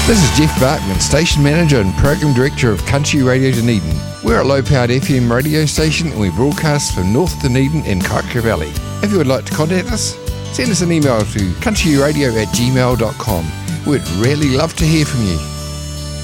This is Jeff Barkman, Station Manager and Program Director of Country Radio Dunedin. We're a low-powered FM radio station and we broadcast from North Dunedin and Kaikoura Valley. If you would like to contact us, send us an email to countryradio@gmail.com. We'd really love to hear from you.